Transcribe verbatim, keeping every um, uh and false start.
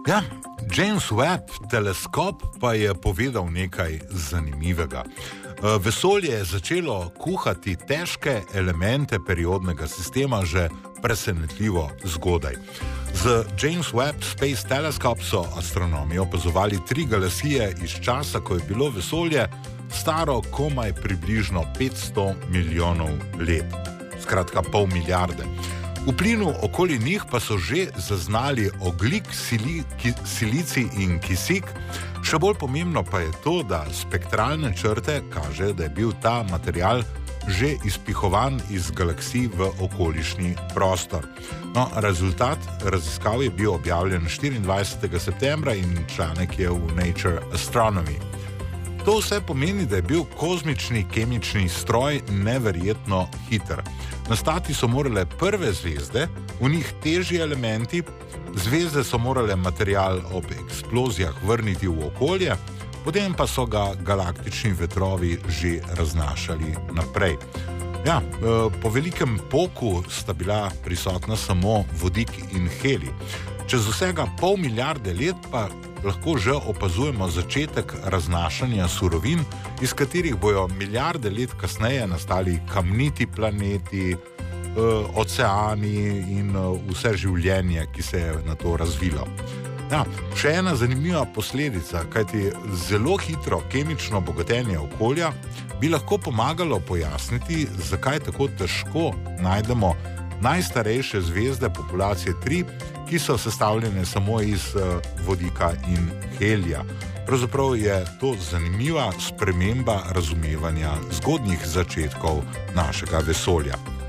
Ja, James Webb teleskop pa je povedal nekaj zanimivega. Vesolje je začelo kuhati težke elemente periodnega sistema že presenetljivo zgodaj. Z James Webb Space Telescope so astronomi opazovali tri galaksije iz časa, ko je bilo vesolje staro komaj približno petsto milijonov let. Skratka, pol milijarde. V plinu okoli njih pa so že zaznali ogljik, sili, ki, silicij in kisik. Še bolj pomembno pa je to, da spektralne črte kaže, da je bil ta material že izpihovan iz galaksij v okolišni prostor. No, rezultat raziskav je bil objavljen štiriindvajsetega septembra in članek je v Nature Astronomy. To vse pomeni, da je bil kozmični kemični stroj neverjetno hiter. Nastati so morale prve zvezde, v njih težji elementi, zvezde so morale material ob eksplozijah vrniti v okolje, potem pa so ga galaktični vetrovi že raznašali naprej. Ja, po velikem poku sta bila prisotna samo vodik in helij. Čez vsega pol milijarde let pa lahko že opazujemo začetek raznašanja surovin, iz katerih bojo milijarde let kasneje nastali kamniti planeti, oceani in vse življenje, ki se je na to razvilo. Ja, še ena zanimiva posledica, kajti zelo hitro kemično bogatenje okolja bi lahko pomagalo pojasniti, zakaj tako težko najdemo najstarejše zvezde populacije tri, ki so sestavljene samo iz uh, vodika in helija. Pravzaprav je to zanimiva sprememba razumevanja zgodnjih začetkov našega vesolja.